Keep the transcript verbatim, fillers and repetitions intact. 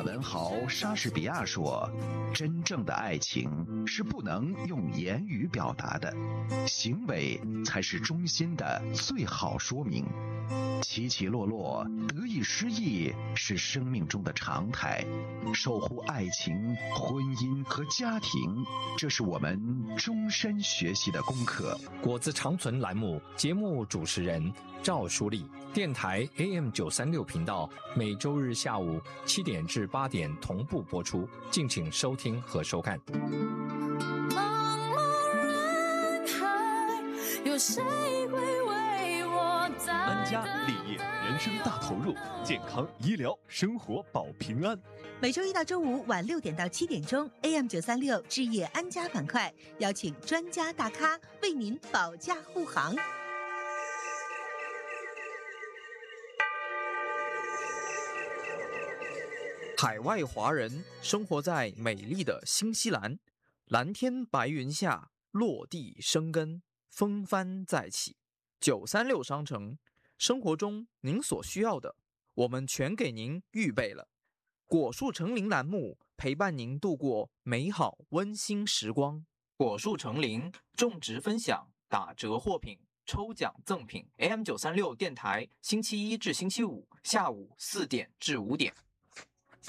大文豪莎士比亚说，真正的爱情是不能用言语表达的，行为才是衷心的最好说明。起起落落，得意失意是生命中的常态，守护爱情、婚姻和家庭，这是我们终身学习的功课。 果子长存栏目节目主持人赵淑丽，电台 A M 九三六频道，每周日下午七点至八点同步播出，敬请收听和收看。 茫茫人海，有谁会为我在安家立业，人生大投入，健康医疗生活保平安。 每周一到周五晚六点到七点钟 A M 九三六置业安家板块，邀请专家大咖为您保驾护航。 海外华人生活在美丽的新西兰，蓝天白云下落地生根，风帆再起。九三六商城，生活中您所需要的，我们全给您预备了。果树成林栏目陪伴您度过美好温馨时光。果树成林种植分享，打折货品，抽奖赠品。A M 九三六电台，星期一至星期五下午四点至五点。